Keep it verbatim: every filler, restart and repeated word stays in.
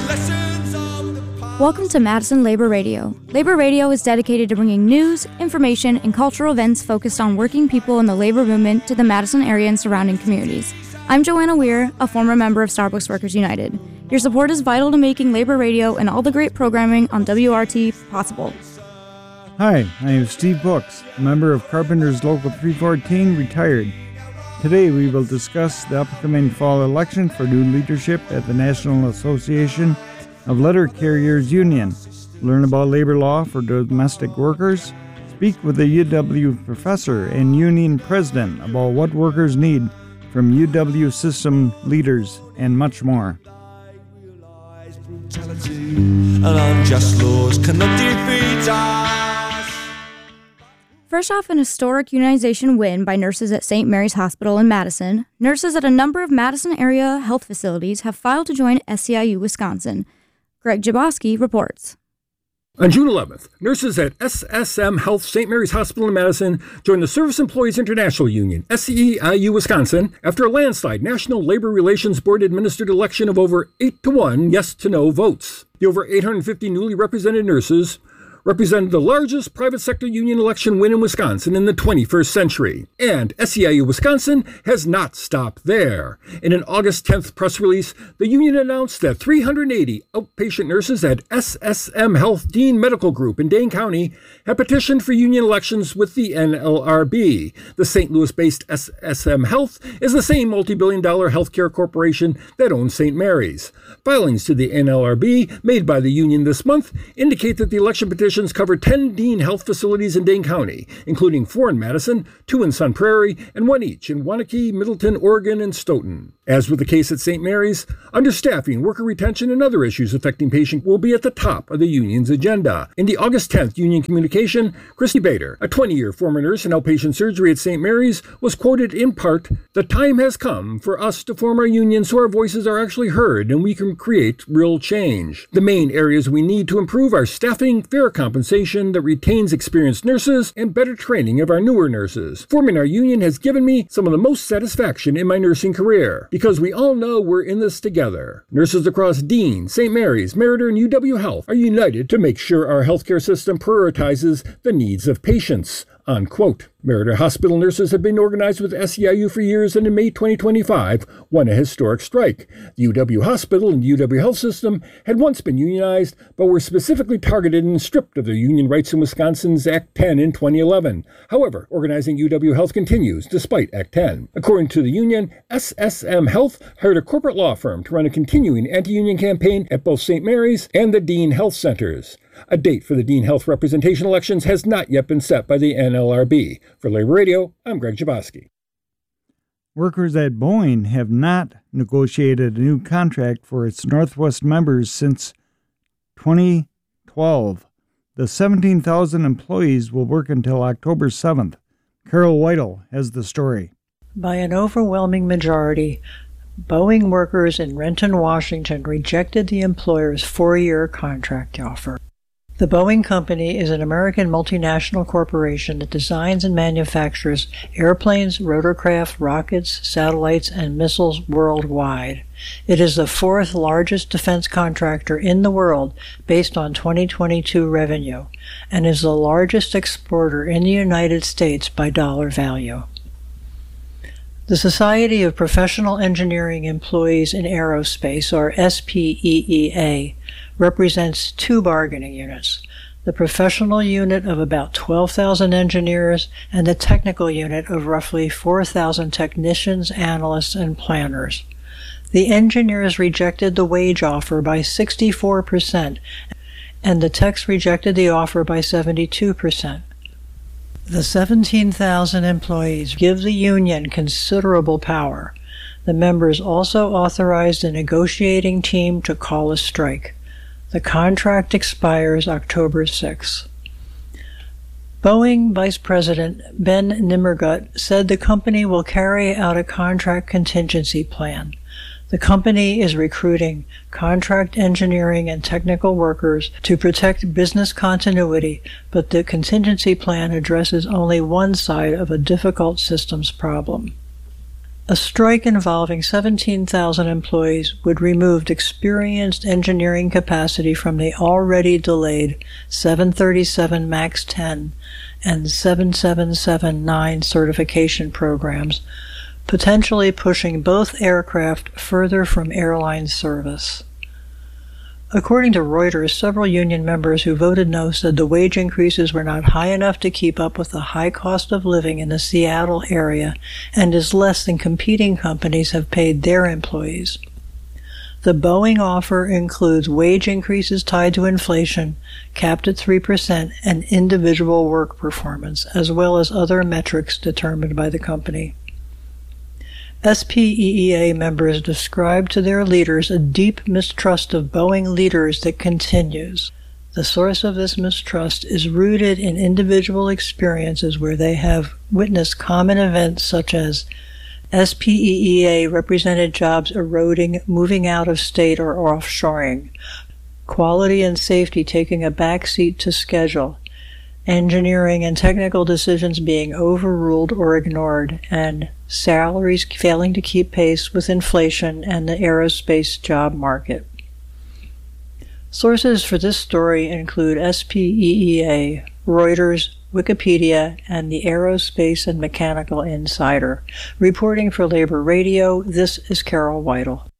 Welcome to Madison Labor Radio. Labor Radio is dedicated to bringing news, information, and cultural events focused on working people in the labor movement to the Madison area and surrounding communities. I'm Joanna Weir, a former member of Starbucks Workers United. Your support is vital to making Labor Radio and all the great programming on W R T possible. Hi, I am Steve Brooks, a member of Carpenters Local three fourteen, retired. Today we will discuss the upcoming fall election for new leadership at the National Association of Letter Carriers Union. Learn about labor law for domestic workers. Speak with a U W professor and union president about what workers need from U W system leaders, and much more. And unjust laws cannot defeat us. First off, an historic unionization win by nurses at Saint Mary's Hospital in Madison. Nurses at a number of Madison area health facilities have filed to join S E I U Wisconsin. Greg Jaboski reports. On June eleventh, nurses at S S M Health Saint Mary's Hospital in Madison joined the Service Employees International Union, S E I U Wisconsin, after a landslide National Labor Relations Board administered election of over eight to one yes to no votes. The over eight hundred fifty newly represented nurses represented the largest private sector union election win in Wisconsin in the twenty-first century. And S E I U Wisconsin has not stopped there. In an August tenth press release, the union announced that three hundred eighty outpatient nurses at S S M Health Dean Medical Group in Dane County had petitioned for union elections with the N L R B. The Saint Louis-based S S M Health is the same multi-billion dollar healthcare corporation that owns Saint Mary's. Filings to the N L R B made by the union this month indicate that the election petitions cover ten Dean Health facilities in Dane County, including four in Madison, two in Sun Prairie, and one each in Waunakee, Middleton, Oregon, and Stoughton. As with the case at Saint Mary's, understaffing, worker retention, and other issues affecting patients will be at the top of the union's agenda. In the August tenth union communication, Christy Bader, a twenty-year former nurse in outpatient surgery at Saint Mary's, was quoted in part, "The time has come for us to form our union so our voices are actually heard and we can create real change. The main areas we need to improve are staffing, fair compensation that retains experienced nurses, and better training of our newer nurses. Forming our union has given me some of the most satisfaction in my nursing career, because we all know we're in this together. Nurses across Dean, Saint Mary's, Meriter, and U W Health are united to make sure our healthcare system prioritizes the needs of patients." Unquote. Meriter Hospital nurses have been organized with S E I U for years, and in May twenty twenty-five won a historic strike. The U W Hospital and U W Health System had once been unionized, but were specifically targeted and stripped of their union rights in Wisconsin's Act ten in twenty eleven. However, organizing U W Health continues despite Act ten. According to the union, S S M Health hired a corporate law firm to run a continuing anti-union campaign at both Saint Mary's and the Dean Health Centers. A date for the Dean Health representation elections has not yet been set by the N L R B. For Labor Radio, I'm Greg Jaboski. Workers at Boeing have not negotiated a new contract for its Northwest members since twenty twelve. The seventeen thousand employees will work until October seventh. Carol Whittle has the story. By an overwhelming majority, Boeing workers in Renton, Washington rejected the employer's four-year contract offer. The Boeing Company is an American multinational corporation that designs and manufactures airplanes, rotorcraft, rockets, satellites, and missiles worldwide. It is the fourth largest defense contractor in the world based on twenty twenty-two revenue, and is the largest exporter in the United States by dollar value. The Society of Professional Engineering Employees in Aerospace, or S P E E A, represents two bargaining units, the professional unit of about twelve thousand engineers and the technical unit of roughly four thousand technicians, analysts, and planners. The engineers rejected the wage offer by sixty-four percent, and the techs rejected the offer by seventy-two percent. The seventeen thousand employees give the union considerable power. The members also authorized a negotiating team to call a strike. The contract expires October sixth. Boeing Vice President Ben Nimmergut said the company will carry out a contract contingency plan. The company is recruiting contract engineering and technical workers to protect business continuity, but the contingency plan addresses only one side of a difficult systems problem. A strike involving seventeen thousand employees would remove experienced engineering capacity from the already delayed seven thirty-seven MAX ten and seven seven seven nine certification programs, potentially pushing both aircraft further from airline service. According to Reuters, several union members who voted no said the wage increases were not high enough to keep up with the high cost of living in the Seattle area and is less than competing companies have paid their employees. The Boeing offer includes wage increases tied to inflation, capped at three percent, and individual work performance, as well as other metrics determined by the company. S P E E A members described to their leaders a deep mistrust of Boeing leaders that continues. The source of this mistrust is rooted in individual experiences where they have witnessed common events such as S P E E A represented jobs eroding, moving out of state, or offshoring, quality and safety taking a backseat to schedule, engineering and technical decisions being overruled or ignored, and salaries failing to keep pace with inflation and the aerospace job market. Sources for this story include S P E E A, Reuters, Wikipedia, and the Aerospace and Mechanical Insider. Reporting for Labor Radio, this is Carol Weidel.